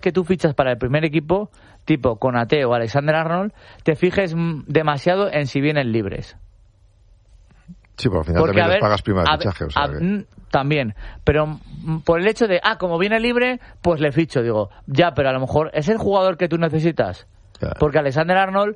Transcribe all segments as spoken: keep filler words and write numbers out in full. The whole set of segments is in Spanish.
que tú fichas para el primer equipo, tipo Konaté o Alexander Arnold, te fijes demasiado en si vienen libres. Sí, pero al final Porque, también les ver, pagas prima de a, fichaje. O sea a, que... También, pero por el hecho de, ah, como viene libre, pues le ficho. Digo, ya, pero a lo mejor es el jugador que tú necesitas. Ya. Porque Alexander Arnold,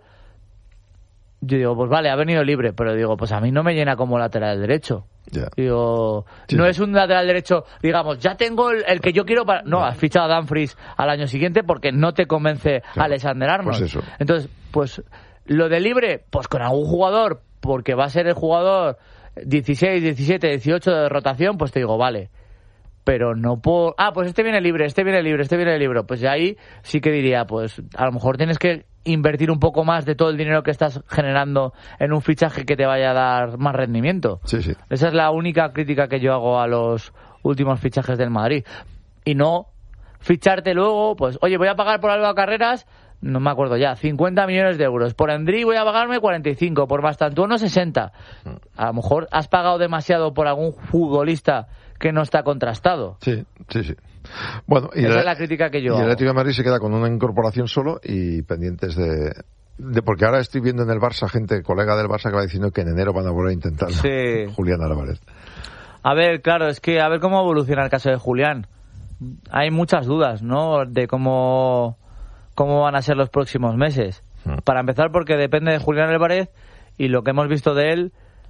yo digo, pues vale, ha venido libre, pero digo, pues a mí no me llena como lateral derecho. Ya. Digo, Sí. no es un lateral derecho, digamos, ya tengo el, el que yo quiero para... No, has fichado a Dumfries al año siguiente porque no te convence Claro. Alexander Arnold. Pues eso. Entonces, pues lo de libre, pues con algún jugador, porque va a ser el jugador dieciséis, diecisiete, dieciocho de rotación, pues te digo, vale. Pero no por... Ah, pues este viene libre, este viene libre, este viene libre. Pues ya ahí sí que diría, pues a lo mejor tienes que invertir un poco más de todo el dinero que estás generando en un fichaje que te vaya a dar más rendimiento. Sí, sí. Esa es la única crítica que yo hago a los últimos fichajes del Madrid. Y no ficharte luego, pues, oye, voy a pagar por Alba Carreras, no me acuerdo ya, cincuenta millones de euros. Por Endri voy a pagarme cuarenta y cinco, por Bastantuono sesenta. A lo mejor has pagado demasiado por algún futbolista que no está contrastado. Sí, sí, sí. Bueno, y Esa el, es la crítica que yo y el hago. Atlético de Madrid se queda con una incorporación solo y pendientes de, de... Porque ahora estoy viendo en el Barça gente, colega del Barça, que va diciendo que en enero van a volver a intentarlo. Sí. Julián Álvarez. A ver, claro, es que a ver cómo evoluciona el caso de Julián. Hay muchas dudas, ¿no?, de cómo, cómo van a ser los próximos meses. Hmm. Para empezar, porque depende de Julián Álvarez y lo que hemos visto de él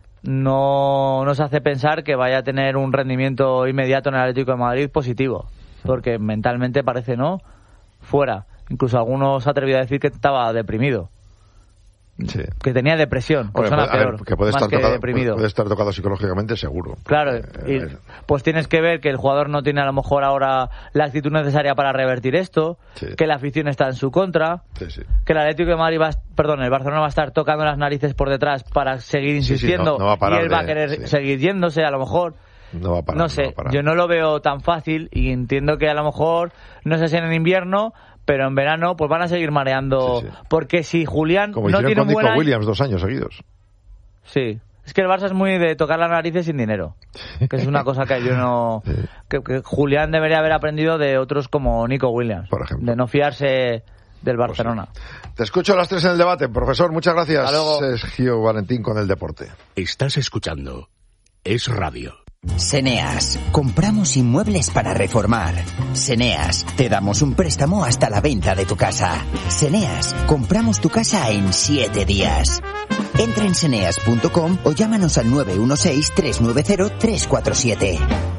no nos hace pensar que vaya a tener un rendimiento inmediato en el Atlético de Madrid positivo, porque mentalmente parece no, fuera. Incluso algunos se han atrevido a decir que estaba deprimido. Sí. Que tenía depresión, Hombre, persona puede- a ver, peor, que puede más estar que tocado, deprimido. puede estar tocado psicológicamente, seguro. Claro, Eh, y, eh, pues tienes que ver que el jugador no tiene a lo mejor ahora la actitud necesaria para revertir esto, Sí. que la afición está en su contra, sí, sí. que el Atlético de Madrid va, perdón, el Barcelona va a estar tocando las narices por detrás para seguir Sí, sí, insistiendo no- no va a parar y él va a de- querer sí. seguir yéndose a lo mejor. No va a parar. No va sé, a parar. yo no lo veo tan fácil y entiendo que a lo mejor no sé si en invierno, pero en verano pues van a seguir mareando, Sí, sí. porque si Julián Como no hicieron tiene con un Nico buen año- Williams dos años seguidos. Sí, es que el Barça es muy de tocar las narices sin dinero, que es una cosa que yo no... Sí. Que, que Julián debería haber aprendido de otros como Nico Williams, Por ejemplo. de no fiarse del Barcelona. Te escucho a las tres en el debate. Profesor, muchas gracias. Hasta luego. Sergio Valentín con el deporte. Estás escuchando Es Radio. Seneas, compramos inmuebles para reformar. Seneas, te damos un préstamo hasta la venta de tu casa. Seneas, compramos tu casa en siete días. Entra en seneas punto com o llámanos al nueve uno seis, tres nueve cero, tres cuatro siete.